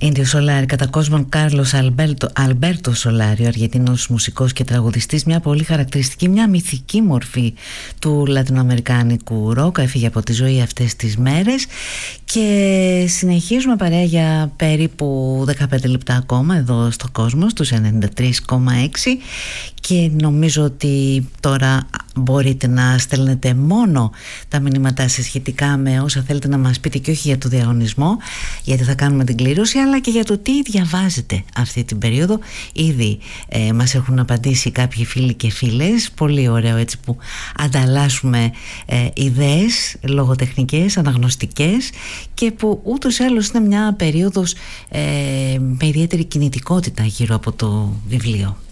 Ίντιο Σολάρι, κατά κόσμον Κάρλος Αλμπέρτο Σολάρι, ο Αργεντίνος μουσικός και τραγουδιστής, μια πολύ χαρακτηριστική, μια μυθική μορφή του λατινοαμερικάνικου ροκ, έφυγε από τη ζωή αυτές τις μέρες και συνεχίζουμε παρέα για περίπου 15 λεπτά ακόμα εδώ στο κόσμο, στους 93,6 και νομίζω ότι τώρα μπορείτε να στέλνετε μόνο τα μηνύματά σας σχετικά με όσα θέλετε να μας πείτε και όχι για το διαγωνισμό, γιατί θα κάνουμε την κλήρωση, αλλά και για το τι διαβάζετε αυτή την περίοδο. Ήδη μας έχουν απαντήσει κάποιοι φίλοι και φίλες, πολύ ωραίο έτσι που ανταλλάσσουμε ιδέες λογοτεχνικές, αναγνωστικές και που ούτως ή άλλως είναι μια περίοδος με ιδιαίτερη κινητικότητα γύρω από το βιβλίο.